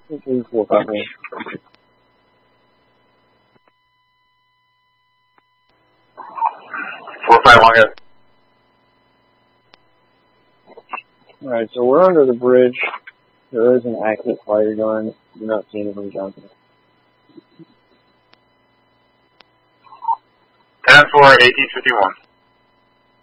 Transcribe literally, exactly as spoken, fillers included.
Three, four, five, one. Four, five, one, good. Alright, so we're under the bridge. There is an active fire gun. You're not seeing it from Johnson. ten four, eighteen fifty-one.